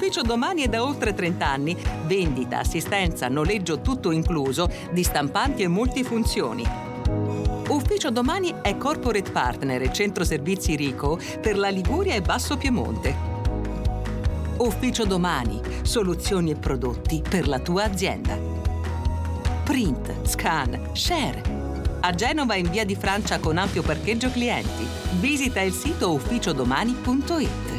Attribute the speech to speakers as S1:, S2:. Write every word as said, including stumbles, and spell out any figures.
S1: Ufficio Domani è da oltre trenta anni. Vendita, assistenza, noleggio tutto incluso di stampanti e multifunzioni. Ufficio Domani è corporate partner e centro servizi Rico per la Liguria e Basso Piemonte. Ufficio Domani, soluzioni e prodotti per la tua azienda. Print, scan, share. A Genova in via di Francia con ampio parcheggio clienti. Visita il sito ufficio domani punto it.